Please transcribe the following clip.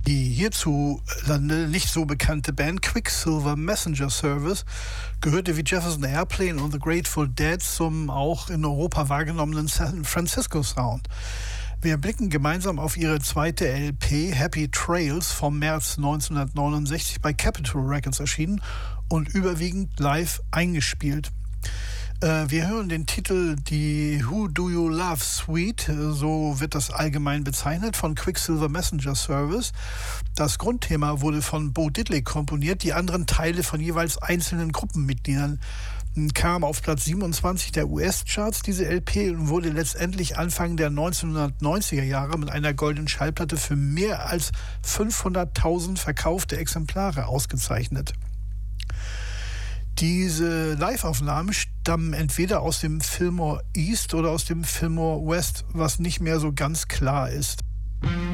Die hierzulande nicht so bekannte Band Quicksilver Messenger Service gehörte wie Jefferson Airplane und The Grateful Dead zum auch in Europa wahrgenommenen San Francisco Sound. Wir blicken gemeinsam auf ihre zweite LP Happy Trails vom März 1969 bei Capitol Records erschienen und überwiegend live eingespielt. Wir hören den Titel die Who Do You Love Suite, so wird das allgemein bezeichnet, von Quicksilver Messenger Service. Das Grundthema wurde von Bo Diddley komponiert, die anderen Teile von jeweils einzelnen Gruppenmitgliedern. Kam auf Platz 27 der US-Charts diese LP und wurde letztendlich Anfang der 1990er Jahre mit einer goldenen Schallplatte für mehr als 500.000 verkaufte Exemplare ausgezeichnet. Diese Live-Aufnahmen stammen entweder aus dem Fillmore East oder aus dem Fillmore West, was nicht mehr so ganz klar ist.